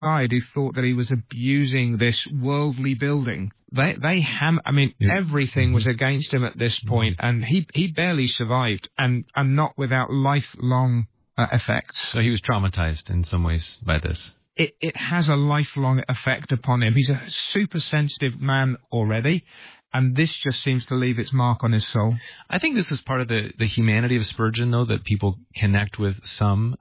side who thought that he was abusing this worldly building. Everything was against him at this point, and he barely survived, and not without lifelong effects. So he was traumatized in some ways by this. It has a lifelong effect upon him. He's a super sensitive man already, and this just seems to leave its mark on his soul. I think this is part of the humanity of Spurgeon, though, that people connect with some.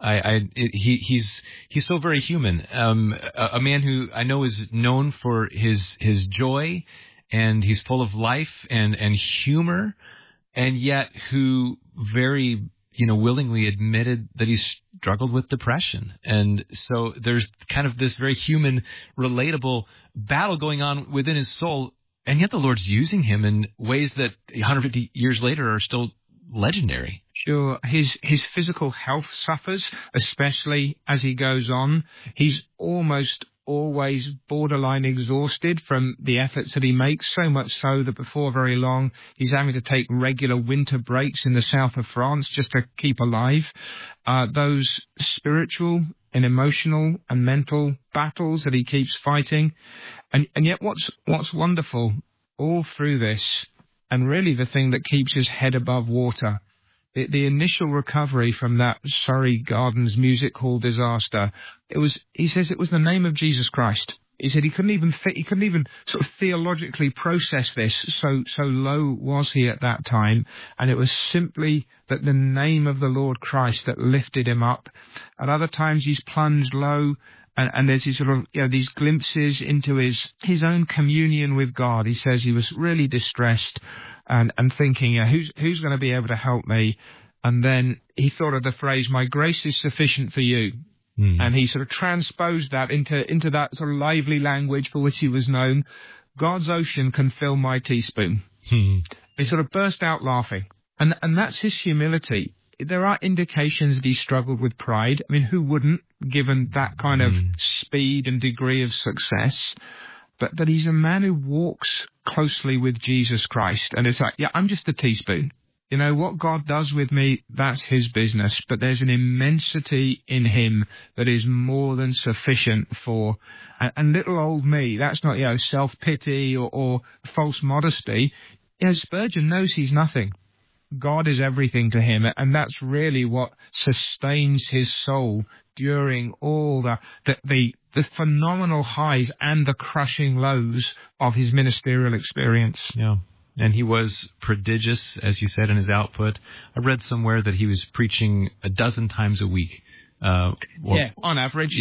He's so very human. A man who I know is known for his joy, and he's full of life and humor, and yet who very willingly admitted that he struggled with depression. And so there's kind of this very human, relatable battle going on within his soul. And yet the Lord's using him in ways that 150 years later are still legendary. Sure. His physical health suffers, especially as he goes on. He's almost always borderline exhausted from the efforts that he makes, so much so that before very long he's having to take regular winter breaks in the south of France just to keep alive. Those spiritual and emotional and mental battles that he keeps fighting. And yet what's wonderful all through this, and really the thing that keeps his head above water, the initial recovery from that Surrey Gardens music hall disaster, he says it was the name of Jesus Christ. He said he couldn't even sort of theologically process this, so low was he at that time, and it was simply that the name of the Lord Christ that lifted him up. At other times he's plunged low, and there's these sort of these glimpses into his own communion with God. He says he was really distressed and thinking, who's going to be able to help me? And then he thought of the phrase, "My grace is sufficient for you." And he sort of transposed that into that sort of lively language for which he was known. God's ocean can fill my teaspoon. He sort of burst out laughing. And that's his humility. There are indications that he struggled with pride. I mean, who wouldn't, given that kind of speed and degree of success? But that he's a man who walks closely with Jesus Christ. And it's like, I'm just a teaspoon. What God does with me, that's his business. But there's an immensity in him that is more than sufficient for... And little old me, that's not, self-pity or false modesty. Spurgeon knows he's nothing. God is everything to him. And that's really what sustains his soul during all the phenomenal highs and the crushing lows of his ministerial experience. Yeah. And he was prodigious, as you said, in his output. I read somewhere that he was preaching 12 times a week. On average.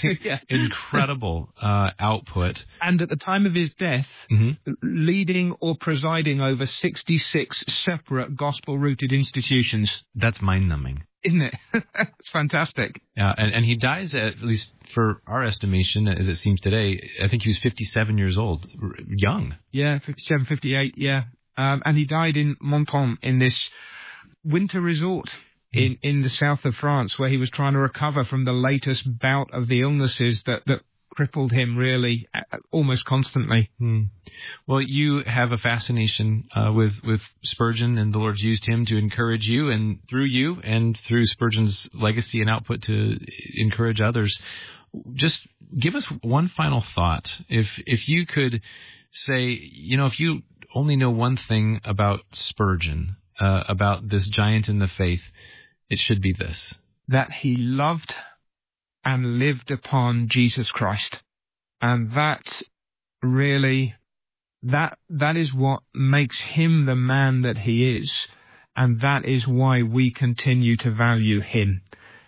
Incredible output. And at the time of his death, leading or presiding over 66 separate gospel-rooted institutions. That's mind-numbing. Isn't it? It's fantastic. Yeah, and he dies, at least for our estimation, as it seems today, I think he was 57 years old, young. Yeah, 57, 58, yeah. And he died in Menton, in this winter resort in the south of France, where he was trying to recover from the latest bout of the illnesses that crippled him really almost constantly. Well, you have a fascination with Spurgeon, and the Lord's used him to encourage you, and through Spurgeon's legacy and output to encourage others. Just give us one final thought. If you could say, if you only know one thing about Spurgeon, about this giant in the faith, it should be this: that he loved and lived upon Jesus Christ. And that really, that is what makes him the man that he is. And that is why we continue to value him.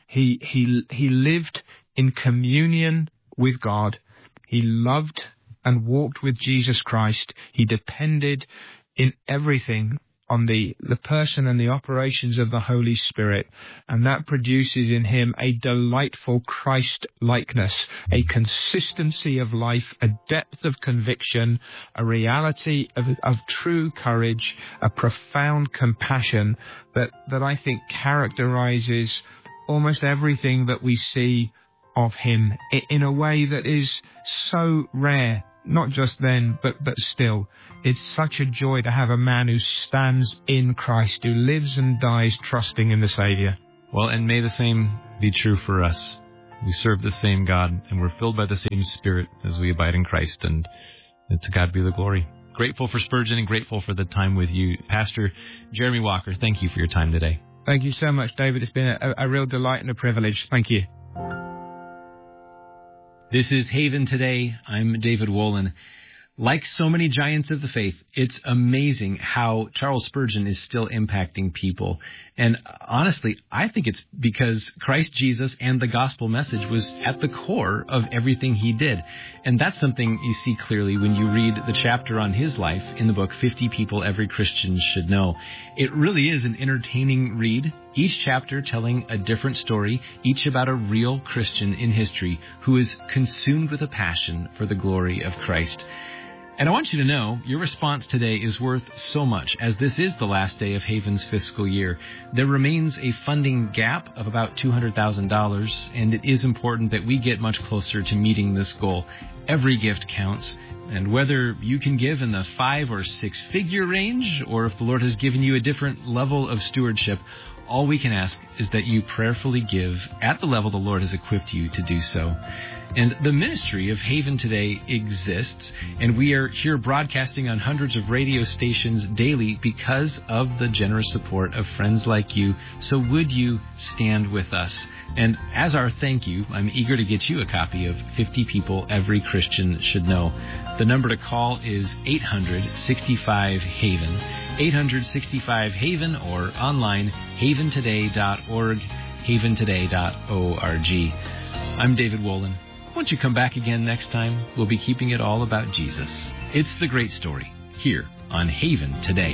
He lived in communion with God. He loved and walked with Jesus Christ. He depended in everything on the person and the operations of the Holy Spirit. And that produces in him a delightful Christ-likeness, a consistency of life, a depth of conviction, a reality of true courage, a profound compassion that I think characterizes almost everything that we see of him in a way that is so rare. Not just then, but still. It's such a joy to have a man who stands in Christ, who lives and dies trusting in the Saviour. Well, and may the same be true for us. We serve the same God, and we're filled by the same Spirit as we abide in Christ, and to God be the glory. Grateful for Spurgeon and grateful for the time with you. Pastor Jeremy Walker, thank you for your time today. Thank you so much, David. It's been a real delight and a privilege. Thank you. This is Haven Today. I'm David Wolin. Like so many giants of the faith, it's amazing how Charles Spurgeon is still impacting people. And honestly, I think it's because Christ Jesus and the gospel message was at the core of everything he did. And that's something you see clearly when you read the chapter on his life in the book, 50 People Every Christian Should Know. It really is an entertaining read, each chapter telling a different story, each about a real Christian in history who is consumed with a passion for the glory of Christ. And I want you to know your response today is worth so much, as this is the last day of Haven's fiscal year. There remains a funding gap of about $200,000, and it is important that we get much closer to meeting this goal. Every gift counts, and whether you can give in the 5 or 6 figure range, or if the Lord has given you a different level of stewardship, all we can ask is that you prayerfully give at the level the Lord has equipped you to do so. And the ministry of Haven Today exists, and we are here broadcasting on hundreds of radio stations daily because of the generous support of friends like you. So would you stand with us? And as our thank you, I'm eager to get you a copy of 50 People Every Christian Should Know. The number to call is 800-65-HAVEN, 800-65-HAVEN, or online, haventoday.org, haventoday.org. I'm David Wolin. Won't you come back again next time? We'll be keeping it all about Jesus. It's the great story here on Haven Today.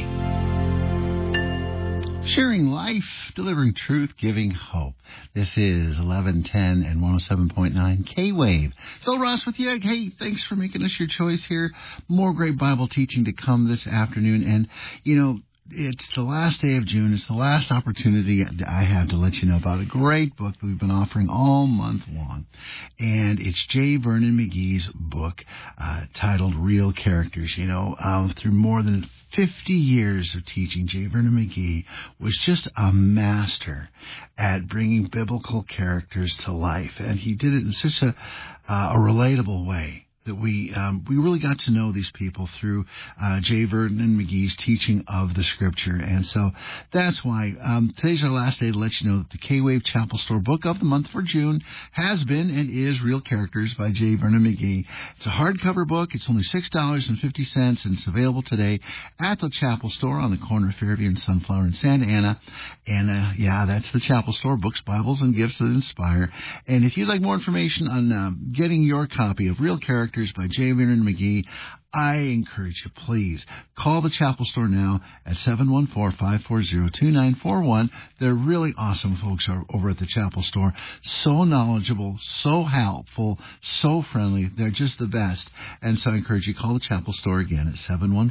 Sharing life, delivering truth, giving hope. This is 1110 and 107.9 K-Wave. Phil Ross with you. Hey, thanks for making us your choice here. More great Bible teaching to come this afternoon. And, you know, it's the last day of June. It's the last opportunity I have to let you know about a great book that we've been offering all month long. And it's J. Vernon McGee's book titled Real Characters. You know, through more than 50 years of teaching, J. Vernon McGee was just a master at bringing biblical characters to life. And he did it in such a relatable way that we really got to know these people through J. Vernon McGee's teaching of the Scripture. And so that's why today's our last day to let you know that the K-Wave Chapel Store book of the month for June has been and is Real Characters by J. Vernon McGee. It's a hardcover book. It's only $6.50, and it's available today at the Chapel Store on the corner of Fairview and Sunflower in Santa Ana. And, that's the Chapel Store, books, Bibles, and gifts that inspire. And if you'd like more information on getting your copy of Real Characters by J. Vernon McGee, I encourage you, please, call the Chapel Store now at 714-540-2941. They're really awesome folks over at the Chapel Store. So knowledgeable, so helpful, so friendly. They're just the best. And so I encourage you, call the Chapel Store again at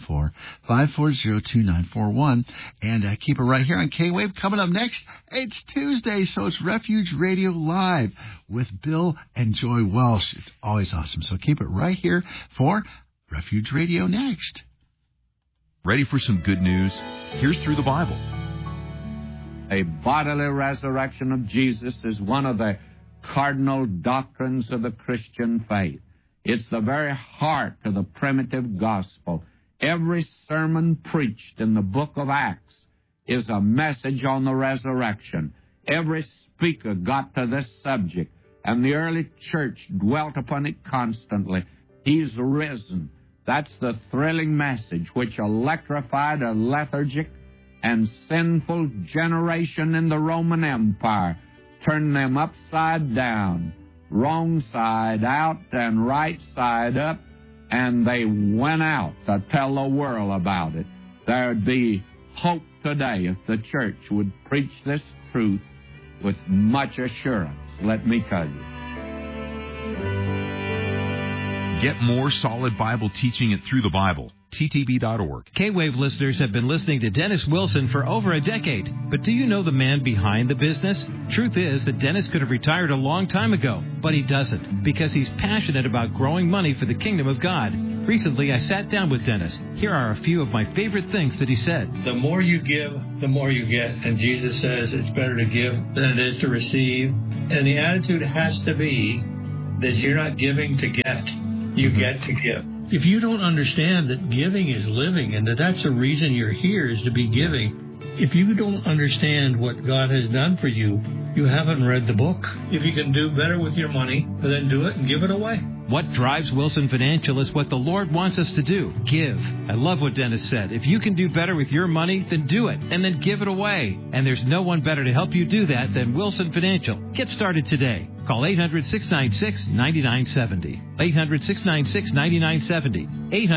714-540-2941. And keep it right here on K-Wave. Coming up next, it's Tuesday, so it's Refuge Radio Live with Bill and Joy Welsh. It's always awesome. So keep it right here for Refuge Radio next. Ready for some good news? Here's Through the Bible. A bodily resurrection of Jesus is one of the cardinal doctrines of the Christian faith. It's the very heart of the primitive gospel. Every sermon preached in the book of Acts is a message on the resurrection. Every speaker got to this subject, and the early church dwelt upon it constantly. He's risen. That's the thrilling message which electrified a lethargic and sinful generation in the Roman Empire, turned them upside down, wrong side out and right side up, and they went out to tell the world about it. There'd be hope today if the church would preach this truth with much assurance, let me tell you. Get more solid Bible teaching at Through the Bible. ttb.org. K-Wave listeners have been listening to Dennis Wilson for over a decade. But do you know the man behind the business? Truth is that Dennis could have retired a long time ago, but he doesn't, because he's passionate about growing money for the kingdom of God. Recently, I sat down with Dennis. Here are a few of my favorite things that he said. The more you give, the more you get. And Jesus says it's better to give than it is to receive. And the attitude has to be that you're not giving to get. You get to give. If you don't understand that giving is living and that that's the reason you're here is to be giving, if you don't understand what God has done for you, you haven't read the book. If you can do better with your money, then do it and give it away. What drives Wilson Financial is what the Lord wants us to do. Give. I love what Dennis said. If you can do better with your money, then do it, and then give it away. And there's no one better to help you do that than Wilson Financial. Get started today. Call 800-696-9970. 800-696-9970.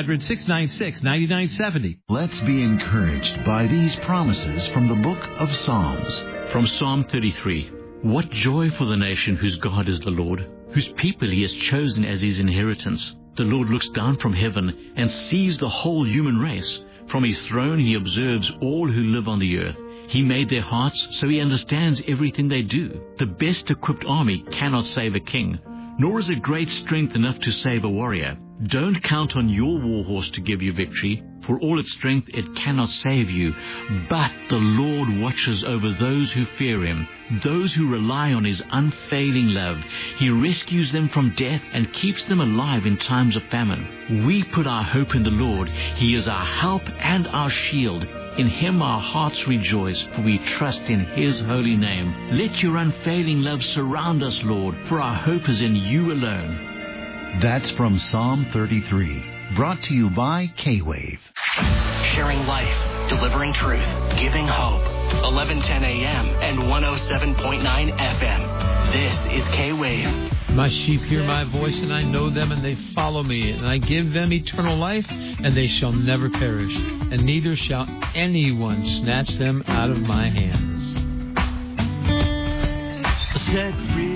800-696-9970. Let's be encouraged by these promises from the book of Psalms. From Psalm 33. What joy for the nation whose God is the Lord, whose people he has chosen as his inheritance. The Lord looks down from heaven and sees the whole human race. From his throne he observes all who live on the earth. He made their hearts, so he understands everything they do. The best equipped army cannot save a king, nor is a great strength enough to save a warrior. Don't count on your war horse to give you victory. For all its strength, it cannot save you. But the Lord watches over those who fear him, those who rely on his unfailing love. He rescues them from death and keeps them alive in times of famine. We put our hope in the Lord. He is our help and our shield. In him our hearts rejoice, for we trust in his holy name. Let your unfailing love surround us, Lord, for our hope is in you alone. That's from Psalm 33, brought to you by K-Wave. Sharing life, delivering truth, giving hope. 1110 a.m. and 107.9 FM. This is K-Wave. My sheep hear my voice, and I know them, and they follow me. And I give them eternal life, and they shall never perish. And neither shall anyone snatch them out of my hands. Set free.